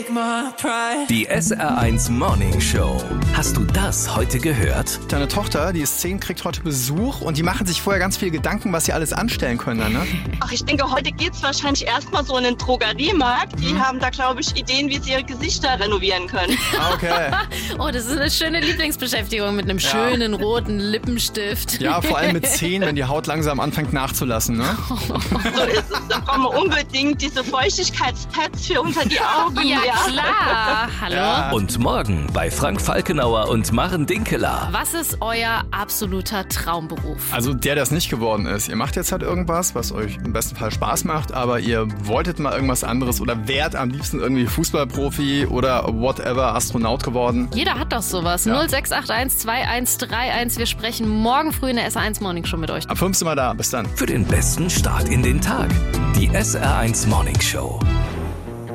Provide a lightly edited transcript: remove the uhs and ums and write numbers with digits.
Die SR1 Morning Show. Hast du das heute gehört? Deine Tochter, die ist 10, kriegt heute Besuch und die machen sich vorher ganz viel Gedanken, was sie alles anstellen können dann, ne? Ach, ich denke, heute geht's wahrscheinlich erstmal so in den Drogeriemarkt. Die haben da, glaube ich, Ideen, wie sie ihre Gesichter renovieren können. Ah, okay. Oh, das ist eine schöne Lieblingsbeschäftigung mit einem schönen roten Lippenstift. Ja, vor allem mit 10, wenn die Haut langsam anfängt nachzulassen, ne? So ist es. Da brauchen wir unbedingt diese Feuchtigkeitspads für unter die Augen. Ja, klar. Hallo? Ja. Und morgen bei Frank Falkenauer und Maren Dinkeler. Was ist euer absoluter Traumberuf? Also der es nicht geworden ist. Ihr macht jetzt halt irgendwas, was euch im besten Fall Spaß macht, aber ihr wolltet mal irgendwas anderes oder wärt am liebsten irgendwie Fußballprofi oder whatever, Astronaut geworden. Jeder hat doch sowas. Ja. 0681 2131. Wir sprechen morgen früh in der SR1 Morning Show mit euch. Ab 5 sind wir da. Bis dann. Für den besten Start in den Tag. Die SR1 Morning Show.